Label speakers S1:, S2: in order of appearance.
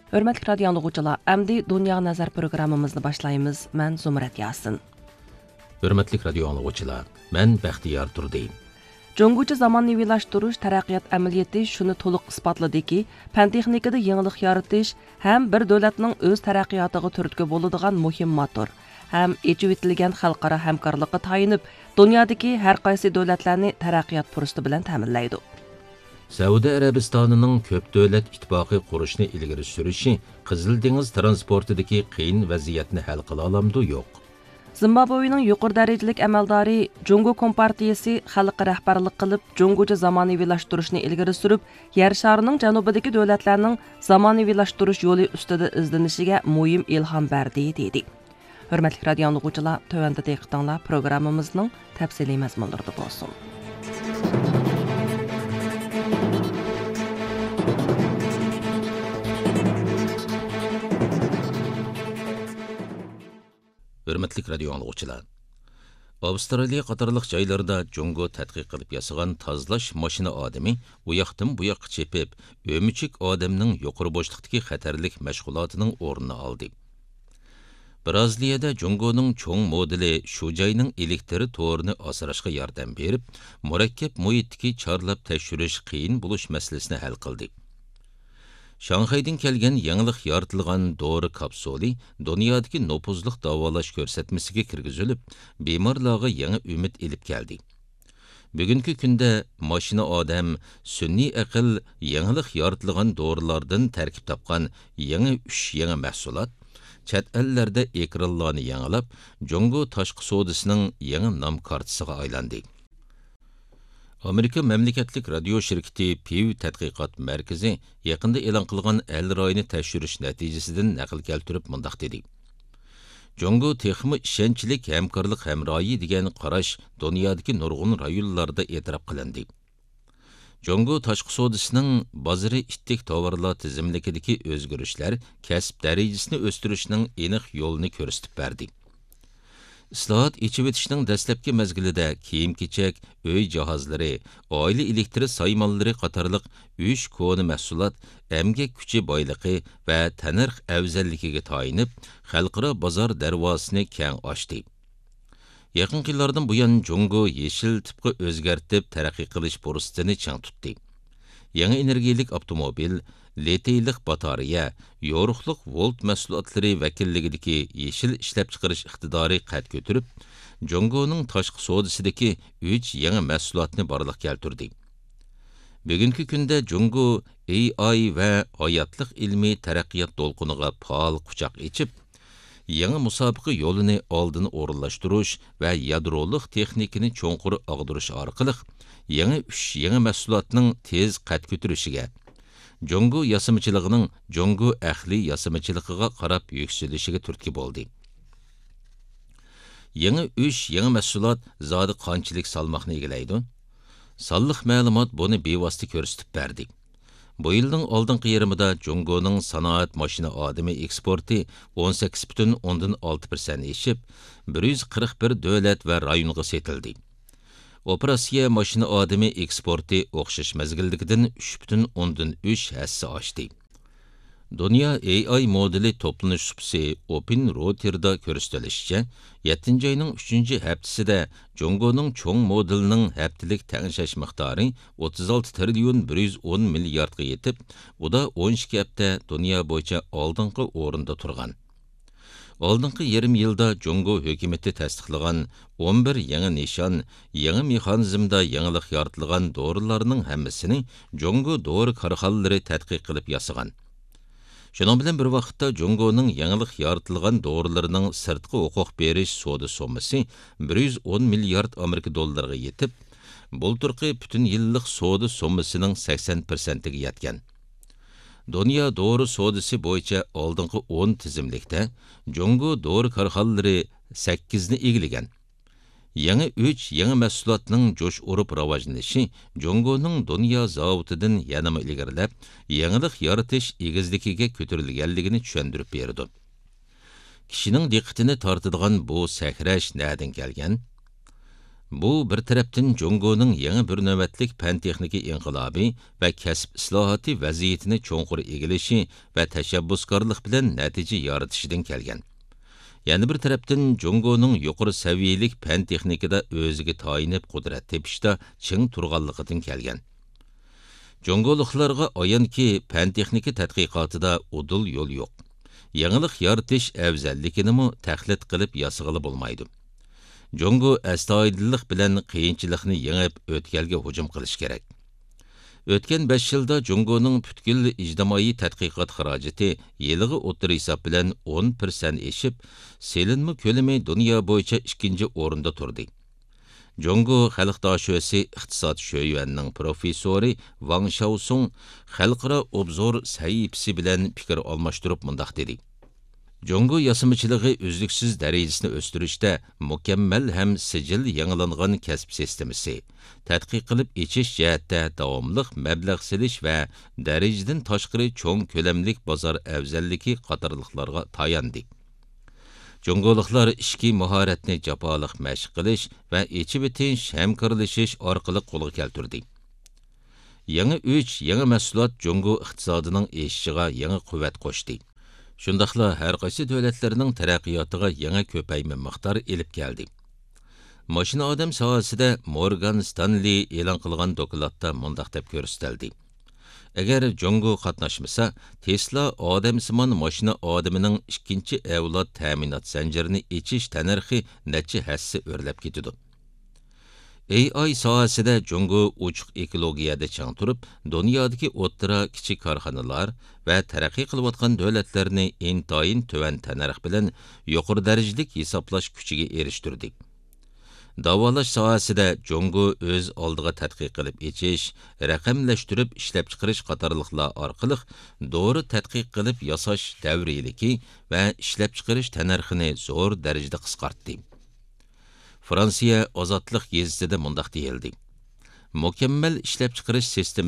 S1: Hörmətli radio dinləyicilər, əmdi Dünya Nəzər proqramımızı başlayırıq. Mən Zumrat Yasin.
S2: Hörmətli radio dinləyicilər, mən Bəxtiyar Turdi.
S1: Cungucu zamannevilaşdırış taraqqiyat əməliyyatı şunu to'liq isbotladı ki, fan texnikada yenilik yaratish ham bir davlatning o'z taraqqiyotiga turtki bo'ladigan muhim motor, ham echib etilgan xalqaro hamkorlikqa tayinib, dunyodagi har qaysi davlatlarni taraqqiyot fursati bilan ta'minlaydi.
S2: Saudiya Arabistonining ko'p davlat ittifoqi qurishni ilgari surishi Qizil dengiz transportidagi qiyin vaziyatni hal qila olamdi yo'q.
S1: Zimbabvening yuqori darajalik amaldori Jungo Kompartiyasi xalqqa rahbarlik qilib, Jungocha zamonaviylashtırishni ilgari surib, yer sharining janubidagi davlatlarning zamonaviylashtirish yo'li ustida izlanishiga muhim ilhom berdi dedi. Hörmətli radio dinləyicilər, tövəndə diqqətinizlər proqramımızın təfsili məzmunlarında olsun.
S2: Hörmətli radio dinləyicilər. Avstraliya qatarlıq joylarda Jungo tədqiq qilib yasagan tozalash mashina odami u yoqdan bu yoqqa chepib, o'michik odamning yuqori bo'shliqdagi xatarlik mashg'ulotining o'rnini oldi. Braziliyada Jungoning cho'ng modeli shu joyning elektr to'rini asrashga yordam berib, murakkab muhitdagi chorlab tekshirish qiyin bo'lish masalasini hal qildi. Shanxaydan kelgan yangilik yaratilgan dori kapsuli dunyodagi nopuzliq davolash ko'rsatmasiga kirgizilib, bemorlarga yangi umid elib keldi. Bugungi kunda mashina odam sun'iy aql yangilik yaratilgan dorilardan tarkib topgan yangi 3 yangi mahsulot chet ellarda ekranlarni yangilab, Jungo tashqi savdosining yangi nom kartasiga aylandi. Amerika mamlakatlik radio shirkati Pew tadqiqot markazi yaqinda e'lon qilgan el royini tekshirish natijasidan naql keltirib mundaq dedi. Jungo texmi ishonchlik hamkorlik hamroyi degan qarash dunyodagi nurg'un rayonlarda e'tirof qilindi. Jungo tashqi savdosining bozori ittik tovarlar tizimlikidagi o'zgarishlar kasb darajasini o'stirishning aniq yo'lini ko'rsatib berdi. Islohot echib etishning dastlabki mezgilida kiyim-kechak, uy jihozlari, oila elektr saymonlari qatorliq 3 koni mahsulot emgak kuchi boyligi va tanirx afzalligiga tayinib, xalqaro bozor darvozasini keng ochdi. Yaqin yillardan buyon Jungo yeshil tipga o'zgartib taraqqiy qilish fursatini chang tutdi. Yangi energiyalik avtomobil, litiylik batareya, yoruqliq volt mahsulotlari vakilligidagi yeshil ishlab chiqarish iqtidori qad ko'tarib, Jungoning tashqi savdosidagi 3 yangi mahsulotni borliq keltirdi. Bugungi kunda Jungo AI va hayotlik ilmiy taraqqiyot to'lqiniga faol quchoq echib, yangi musobaqa yo'lini oldin o'rinlashtirish va yadrolik texnikani cho'nqur og'dirish orqali yangi 3 yangi mahsulotning tez qad ko'tarishiga, Jungo yasamachiligining Jungo ahli yasamachiligiga qarab yukselishiga turtki bo'ldi. Yangi 3 yangi mahsulot zodi qanchalik salmoqni egallaydi? Sonliq ma'lumot buni bevosita ko'rsatib berdi. Bu yilning oldingi yarmida Jungoning sanoat mashina odami eksporti 18,6% eshib, 141 davlat va rayonga setildi. Operatsiya mashina odami eksporti o'xshash mezgildikidan 3,3 hassa oshdi. Dünya AI modeli toplanish supsi Open Router'da ko'rsatilishicha, 7-oyning 3-haftasida Jungoning cho'ng modelining haftalik tangshash miqdori 36 trillion 110 milliardga yetib, bu da 12 hafta dunyo bo'yicha oldingi o'rinda turgan. Oldingi yarim yilda Jungo hukumatı tasdiqlagan 11 yangi nishon, yangi mexanizmda yangilik yaratilgan dorilarning hammasini Jungo dori korxonalari tadqiq qilib yasagan. Şunun bilan bir vaqtda Jungoning yangilik yaratilgan dorilarning sirtqi huquq berish savdo summasi 110 milliard Amerika dollariga yetib, bulturqi butun yillik savdo summasining 80%ga yetgan. Dünya dori savdosi bo'yicha oldingi 10 tizimlikda Jungo dori korxonalari 8 ni egillagan. Yangi 3 yangi mahsulotning jo'sh urib rivojlanishi Jungoning dunyo zavodidan yanama ilgarilab, yangilik yaratish egizligiga ko'tarilganligini tushuntirib berdi. Kishining diqqatini tortadigan bu sakrash nereden kelgan? Bu bir tarafdan Jungoning yangi bir navbatlik fan texnika inqilobi va kasb islohoti vaziyatini cho'nqur egileshi va tashabbuskorlik bilan natija yoritishidan kelgan. Yana bir tarafdan Jungoning yuqori saviyalik fan texnikada o'ziga tayinib qudrat tepishda ching turganligidan kelgan. Jungoliklarga ayonki fan texnika tadqiqotida udul yo'l yo'q. Yangilik yaratish afzalligini tahlil qilib yasag'ili bo'lmaydi. Jungo astoydillik bilan qiyinchilikni yengib o'tkalga hujum qilish kerak. O'tgan 5 yilda Jungoning butkul ijtimoiy tadqiqot xarajati yiliga o'tir hisob bilan 10% eshib, selinma ko'lami dunyo bo'yicha 2-chi o'rinda turdi. Jungo xalq doshisi iqtisod sho'yuanning professori Wang Shaosong xalqaro obzor sahifasi bilan fikr almashtirib mundaq dedi. Jungo yasamışılığı üzlüksüz derecesini östürüşte mükemmel hem sicil yanılanğan kasb sistemisi, tədqiq qilib içiş cəhətdə davamlıq məbləğ silish və dereceden taşqırı çoğun köləmlik bazar əvzəlliki qatarlıqlarga tayandı. Jungoliklar işki maharetini japalıq məşq qilish və içi bitiş həmkarlaşış orqali qo'lga keltirdi. Yangi 3 yangi mahsulot Jungo iqtisodining eshishiga yangi quvvat qo'shdi. Shundaqla har qaysi davlatlarning taraqqiyotiga yangi ko'payma miqdori elib keldi. Mashina odam sohasida Morgan Stanley e'lon qilgan dokladda mundaq deb ko'rsatildi. Agar Jungo qatnashmasa, Tesla odamsimon mashina odamining ikkinchi avlod ta'minot zanjirini echish tanarxi necha hassa o'rlab ketadi. AI sohasida Jungo uchuq ekologiyada chang turib, dunyodagi o'ttira kichik korxonalar va taraqqiy qilayotgan davlatlarni intayin tuvan tanarx bilan yuqori darajalik hisoblash kuchiga erishtirdi. Davolash sohasida Jungo o'z oldiga tadqiq qilib echish, raqamlashtirib ishlab chiqarish qatorliqlar orqali doğru tadqiq qilib yasash davriyligi va ishlab chiqarish tanarxini zo'r darajada qisqartdi. Fransiya ozodlik gezitida mundaq deyildi. Mükemmel ishlab chiqarish sistemasi